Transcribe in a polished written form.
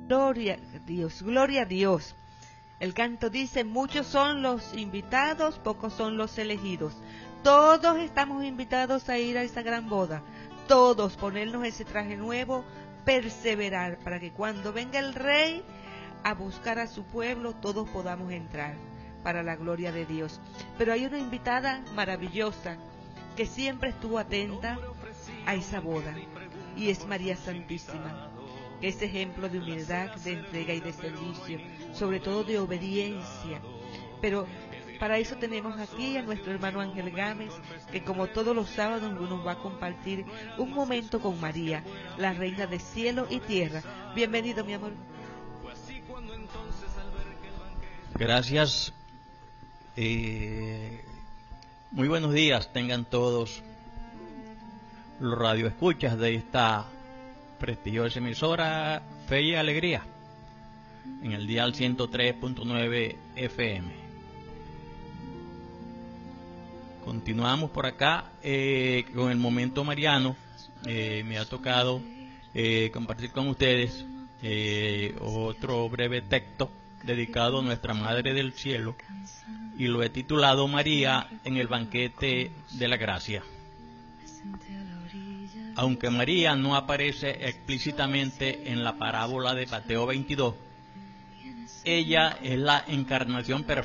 Gloria a Dios, gloria a Dios. El canto dice, muchos son los invitados, pocos son los elegidos. Todos estamos invitados a ir a esa gran boda. Todos ponernos ese traje nuevo, perseverar, para que cuando venga el Rey a buscar a su pueblo, todos podamos entrar, para la gloria de Dios. Pero hay una invitada maravillosa, que siempre estuvo atenta a esa boda, y es María Santísima, que es ejemplo de humildad, de entrega y de servicio, sobre todo de obediencia. Pero para eso tenemos aquí a nuestro hermano Ángel Gámez, que como todos los sábados nos va a compartir un momento con María, la reina de cielo y tierra. Bienvenido, mi amor. Gracias. Muy buenos días tengan todos los radioescuchas de esta prestigiosa emisora Fe y Alegría en el dial 103.9 FM. Continuamos por acá con el momento mariano. Me ha tocado compartir con ustedes otro breve texto dedicado a nuestra Madre del Cielo, y lo he titulado María en el banquete de la gracia. Aunque María no aparece explícitamente en la parábola de Mateo 22, ella es la encarnación perfecta